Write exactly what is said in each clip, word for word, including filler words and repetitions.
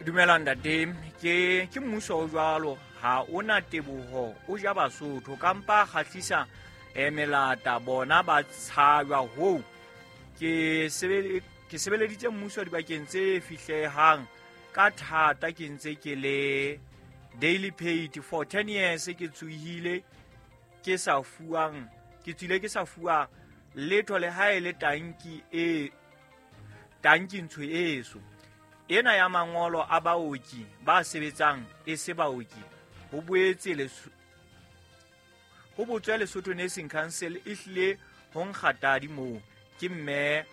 Dumelang ntate, ke ke mmuso o jwalo ha ona teboho o ja Basotho kampa khatlisa e melata bona ba tshaba ho ke sebele ke sebeleditse mmuso dibakeng tse fihlehang ka thata ke ntse ke le daily paid for ten years ke tsuhile ke sa fuang ke tsile ke sa fuwa letho le ha ele tanki e tanki ntho eso ena ya mangolo a baoki ba sebetsang e se baoki ho boetse le ho botswa Lesotho Nursing Council e hlile ho nkgatadi mo ke mme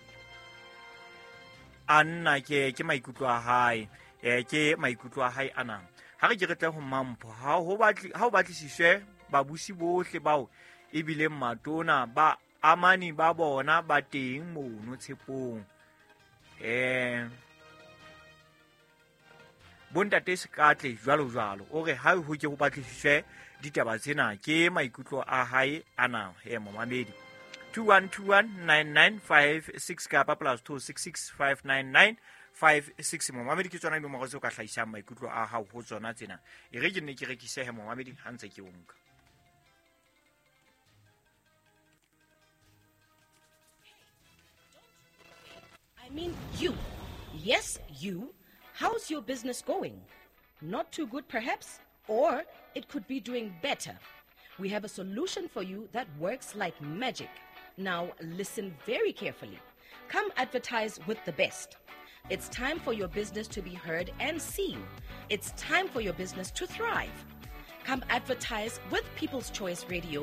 anna ke ke maikutlo a hae eh ke maikutlo a hae ana ha re ke re tle ho mampho ha ho batli ha o batlisiswe babusi bohle bao e bile matona ba amani ba bona ba teng mono tshepong eh Bontate Sekatle jwalo jwalo o re ha ho ke ho batlisiswe ditaba tsena ke maikutlo a hae ana he momamedi two one two one nine nine five six kapa plus two six six five nine nine five six momamedi ke tsona di mo go ka hlaisang maikutlo a hao ho tsona tsena e re ke ne ke rekise he momamedi ha ntse ke unka. I mean you. Yes, you. How's your business going? Not too good, perhaps? Or it could be doing better. We have a solution for you that works like magic. Now, listen very carefully. Come advertise with the best. It's time for your business to be heard and seen. It's time for your business to thrive. Come advertise with People's Choice Radio